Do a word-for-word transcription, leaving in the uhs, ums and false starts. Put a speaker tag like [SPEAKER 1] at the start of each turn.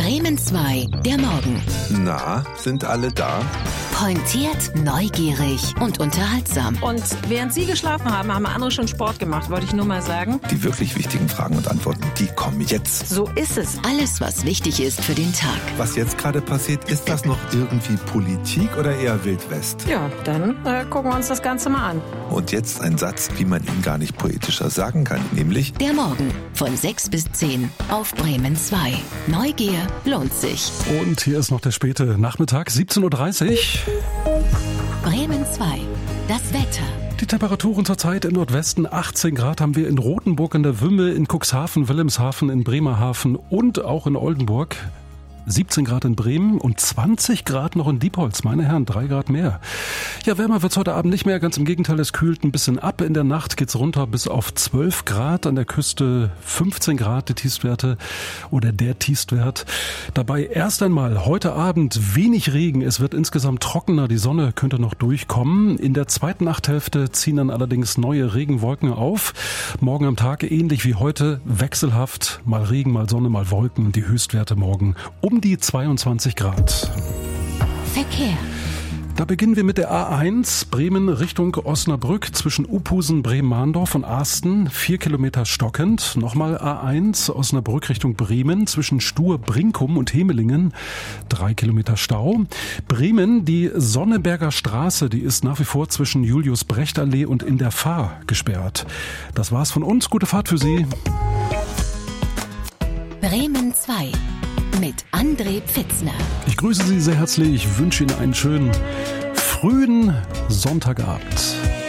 [SPEAKER 1] Bremen zwei, der Morgen.
[SPEAKER 2] Na, sind alle da?
[SPEAKER 1] Pointiert, neugierig und unterhaltsam.
[SPEAKER 3] Und während Sie geschlafen haben, haben andere schon Sport gemacht, wollte ich nur mal sagen.
[SPEAKER 2] Die wirklich wichtigen Fragen und Antworten, die kommen jetzt.
[SPEAKER 3] So ist es.
[SPEAKER 1] Alles, was wichtig ist für den Tag.
[SPEAKER 2] Was jetzt gerade passiert, ist das noch irgendwie Politik oder eher Wildwest?
[SPEAKER 3] Ja, dann äh, gucken wir uns das Ganze mal an.
[SPEAKER 2] Und jetzt ein Satz, wie man ihn gar nicht poetischer sagen kann, nämlich:
[SPEAKER 1] Der Morgen von sechs bis zehn auf Bremen zwei. Neugier lohnt sich.
[SPEAKER 4] Und hier ist noch der späte Nachmittag, siebzehn Uhr dreißig.
[SPEAKER 1] Bremen zwei, das Wetter.
[SPEAKER 4] Die Temperaturen zurzeit im Nordwesten, achtzehn Grad haben wir in Rothenburg an der Wümme, in Cuxhaven, Wilhelmshaven, in Bremerhaven und auch in Oldenburg. siebzehn Grad in Bremen und zwanzig Grad noch in Diepholz. Meine Herren, drei Grad mehr. Ja, wärmer wird's heute Abend nicht mehr. Ganz im Gegenteil, es kühlt ein bisschen ab. In der Nacht geht's runter bis auf zwölf Grad. An der Küste fünfzehn Grad die Tiefstwerte oder der Tiefstwert. Dabei erst einmal heute Abend wenig Regen. Es wird insgesamt trockener. Die Sonne könnte noch durchkommen. In der zweiten Nachthälfte ziehen dann allerdings neue Regenwolken auf. Morgen am Tag ähnlich wie heute wechselhaft. Mal Regen, mal Sonne, mal Wolken. Die Höchstwerte morgen um die zweiundzwanzig Grad.
[SPEAKER 1] Verkehr.
[SPEAKER 4] Da beginnen wir mit der A eins, Bremen Richtung Osnabrück, zwischen Uphusen, Bremen-Mahndorf und Asten, vier Kilometer stockend. Nochmal A eins, Osnabrück Richtung Bremen, zwischen Stur, Brinkum und Hemelingen, drei Kilometer Stau. Bremen, die Sonneberger Straße, die ist nach wie vor zwischen Julius-Brecht-Allee und in der Fahr gesperrt. Das war's von uns, gute Fahrt für Sie.
[SPEAKER 1] Bremen zwei. Mit André Pfitzner.
[SPEAKER 4] Ich grüße Sie sehr herzlich, ich wünsche Ihnen einen schönen frühen Sonntagabend.